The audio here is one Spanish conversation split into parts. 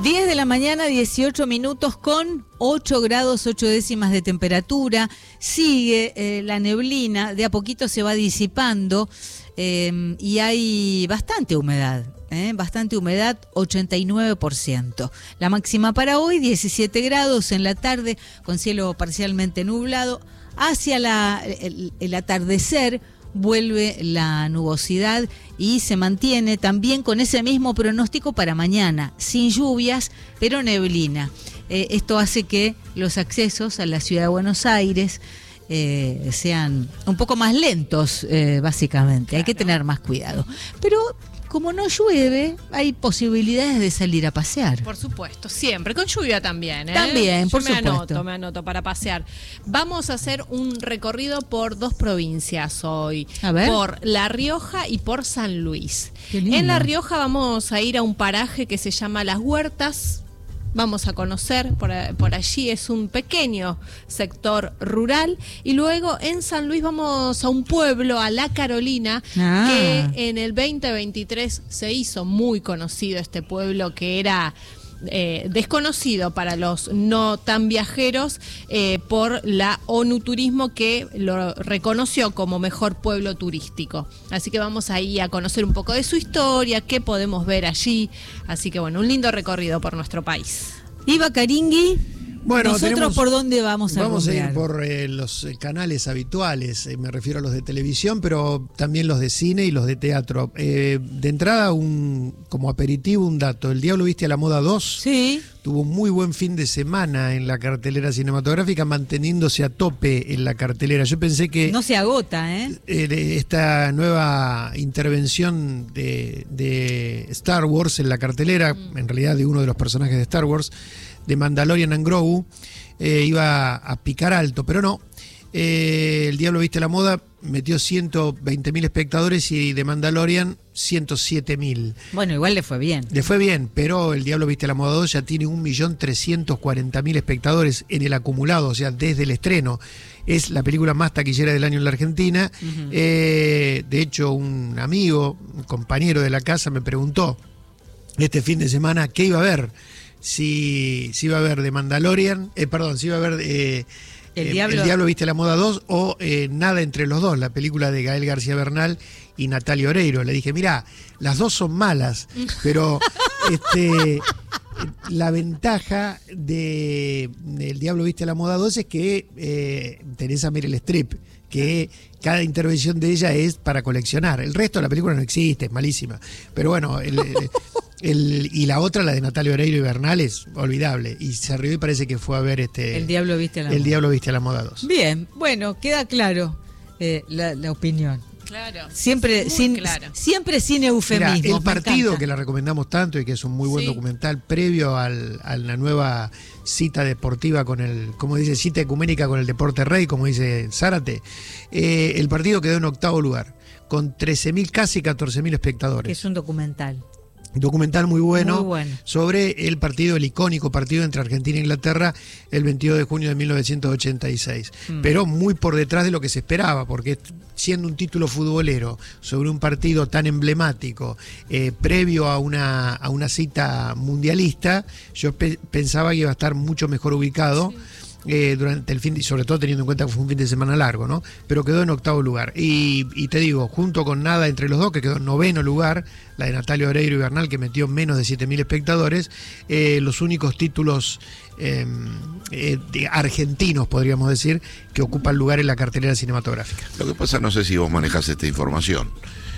10 de la mañana, 18 minutos con 8 grados 8 décimas de temperatura. Sigue la neblina, de a poquito se va disipando y hay bastante humedad. Bastante humedad, 89%. La máxima para hoy, 17 grados en la tarde, con cielo parcialmente nublado. Hacia el atardecer vuelve la nubosidad y se mantiene también con ese mismo pronóstico para mañana, sin lluvias, pero neblina. Esto hace que los accesos a la ciudad de Buenos Aires sean un poco más lentos, básicamente. Claro. Hay que tener más cuidado. Pero como no llueve, hay posibilidades de salir a pasear. Por supuesto, siempre. Con lluvia también, ¿eh? También, por supuesto. Me anoto para pasear. Vamos a hacer un recorrido por 2 provincias hoy. A ver. Por La Rioja y por San Luis. Qué lindo. En La Rioja vamos a ir a un paraje que se llama Las Huertas. Vamos a conocer por allí, es un pequeño sector rural. Y luego en San Luis vamos a un pueblo, a La Carolina, que en el 2023 se hizo muy conocido este pueblo, que era desconocido para los no tan viajeros por la ONU Turismo, que lo reconoció como mejor pueblo turístico. Así que vamos ahí a conocer un poco de su historia, qué podemos ver allí. Así que bueno, un lindo recorrido por nuestro país. Iba Caringui. Bueno, ¿Nosotros por dónde vamos a Vamos rumbear? a ir por los canales habituales, me refiero a los de televisión, pero también los de cine y los de teatro. De entrada, como aperitivo, un dato. El Diablo Viste a la Moda 2 Sí. tuvo un muy buen fin de semana en la cartelera cinematográfica, manteniéndose a tope en la cartelera. Yo pensé que No se agota, esta nueva intervención de Star Wars en la cartelera, en realidad de uno de los personajes de Star Wars, de Mandalorian and Grogu, iba a picar alto, pero no. El Diablo Viste la Moda metió 120.000 espectadores y de Mandalorian 107.000. Bueno, igual le fue bien. Le fue bien, pero el Diablo Viste la Moda 2 ya tiene 1.340.000 espectadores en el acumulado, o sea, desde el estreno. Es la película más taquillera del año en la Argentina. Uh-huh. De hecho, un amigo, un compañero de la casa, me preguntó este fin de semana qué iba a ver. Si iba a haber de Mandalorian, si iba a haber el Diablo Viste la Moda 2 o Nada entre los dos, la película de Gael García Bernal y Natalia Oreiro. Le dije, mirá, las dos son malas, pero la ventaja del Diablo Viste la Moda 2 es que tenés a Meryl Streep, que cada intervención de ella es para coleccionar. El resto de la película no existe, es malísima. Pero bueno, y la otra, la de Natalia Oreiro y Bernal, es olvidable. Y se rió y parece que fue a ver El Diablo Viste a la El Moda. Diablo Viste a la Moda 2. Bien, bueno, queda claro la opinión. Claro. Siempre sin eufemismo. Mirá, el partido que la recomendamos tanto y que es un muy buen documental previo a la nueva cita deportiva cita ecuménica con el Deporte Rey, como dice Zárate. El partido quedó en 8º lugar, con 13.000, casi 14.000 espectadores. Que es un documental. Documental muy bueno, Muy bueno sobre el icónico partido entre Argentina e Inglaterra el 22 de junio de 1986. Pero muy por detrás de lo que se esperaba, porque siendo un título futbolero sobre un partido tan emblemático, previo a una cita mundialista, yo pensaba que iba a estar mucho mejor ubicado. Durante el fin, y sobre todo teniendo en cuenta que fue un fin de semana largo, ¿no? Pero quedó en 8º lugar. Y te digo, junto con Nada entre los dos, que quedó en 9º lugar, la de Natalia Oreiro y Bernal, que metió menos de 7.000 espectadores, los únicos títulos argentinos, podríamos decir, que ocupan lugar en la cartelera cinematográfica. Lo que pasa, no sé si vos manejás esta información.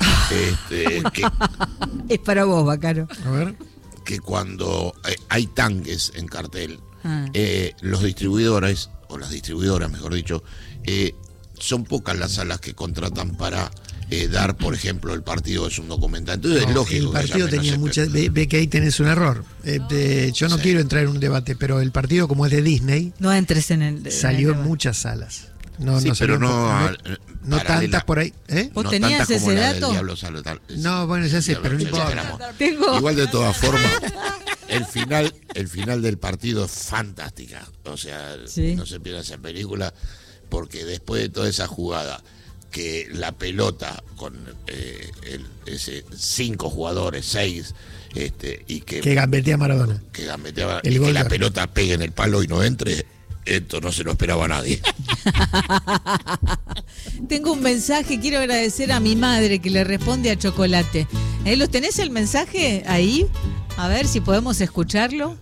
Es para vos, Bacaro. A ver. Que cuando hay tanques en cartel, los distribuidores, o las distribuidoras mejor dicho, son pocas las salas que contratan para dar, por ejemplo, el partido es un documental. Entonces es lógico. El partido tenía muchas. Ve que ahí tenés un error. Yo no quiero entrar en un debate, pero el partido, como es de Disney, no entres en el. Salió en muchas salas. No tantas por ahí. ¿Vos no tenías tantas como ese la dato? del Diablo No, bueno, ya sé, pero no importa. Igual, de todas formas, el final del partido es fantástica. O sea, no se pierda esa película, porque después de toda esa jugada, que la pelota con ese 5 jugadores, 6, y que gambetea Maradona. Que gambeteaba, el y gol que la de... pelota pegue en el palo y no entre. Esto no se lo esperaba a nadie. Tengo un mensaje, quiero agradecer a mi madre que le responde a Chocolate. ¿Lo tenés el mensaje ahí? A ver si podemos escucharlo.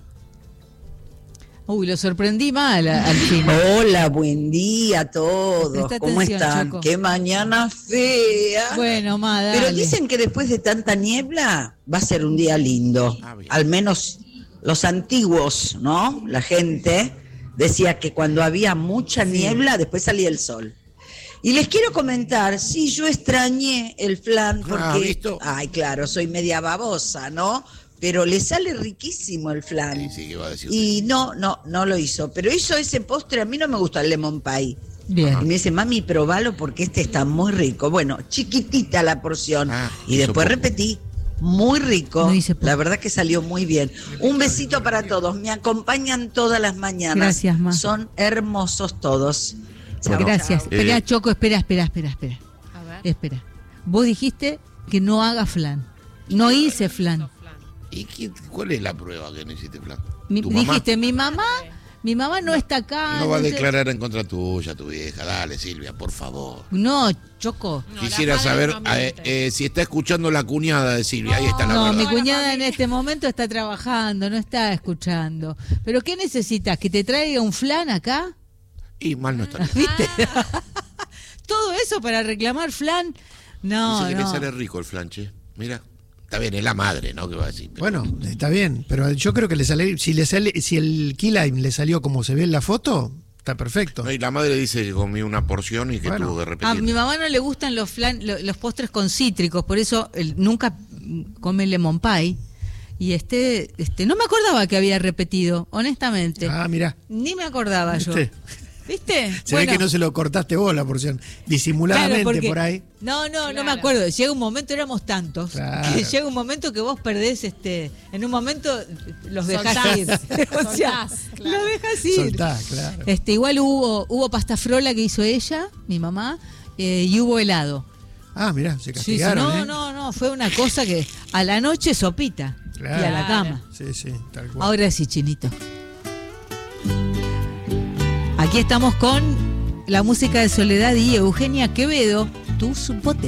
Uy, lo sorprendí mal al fin. Hola, buen día a todos. Presta ¿Cómo atención, están? Choco. Qué mañana fea. Bueno, dale. Pero dicen que después de tanta niebla va a ser un día lindo. Al menos los antiguos, ¿no? La gente decía que cuando había mucha niebla, después salía el sol. Y les quiero comentar, sí, yo extrañé el flan porque... ¿visto? Ay, claro, soy media babosa, ¿no? Pero le sale riquísimo el flan. Sí, ¿qué va a decir Y no lo hizo. Pero hizo ese postre, a mí no me gusta el lemon pie. Bien. Y me dice, mami, probalo porque este está muy rico. Bueno, chiquitita la porción. Y hizo después poco. repetí, muy rico. No hice poco. La verdad que salió muy bien. Un besito para todos. Me acompañan todas las mañanas. Gracias, Ma. Son hermosos todos. Chao, Gracias. chao. Espera, Choco, espera. A ver. Espera. Vos dijiste que no haga flan. No hice flan. ¿Y cuál es la prueba que no hiciste flan? ¿Tu mamá? Dijiste, mi mamá no está acá. No va a sé. declarar en contra tuya, tu vieja. Dale, Silvia, por favor. No, Choco. No, Quisiera la madre saber no miente. si está escuchando la cuñada de Silvia. Ahí está la No, verdad. mi cuñada en este momento está trabajando, no está escuchando. ¿Pero qué necesitas? ¿Que te traiga un flan acá? Y mal no está. ¿Viste? Todo eso para reclamar flan. No, Dice que le no. sale rico el flanche. Mira, está bien, es la madre, ¿no? ¿Qué va a decir? Pero- Bueno, está bien, pero yo creo que si el key lime le salió como se ve en la foto, está perfecto. No, y la madre dice que comió una porción y que Bueno. tuvo que A repetir. mi mamá no le gustan los postres con cítricos, por eso nunca come lemon pie. Y no me acordaba que había repetido, honestamente. Ah, mirá. Ni me acordaba yo. ¿Viste? ¿Viste? Se ve que no se lo cortaste vos la porción. Disimuladamente Claro, porque- por ahí. No Claro. me acuerdo. Llega un momento, éramos tantos, Claro. que llega un momento que vos perdés, en un momento los dejás Soltás. ir. O sea, Soltás, claro. los dejás ir. Soltá, claro. Igual hubo pasta frola que hizo ella, mi mamá, y hubo helado. Ah, mirá, se Sí, castigaron, no, fue una cosa que a la noche sopita Claro. y a la cama. Sí, tal cual. Ahora sí, Chinito. Aquí estamos con la música de Soledad y Eugenia Quevedo, tus botes.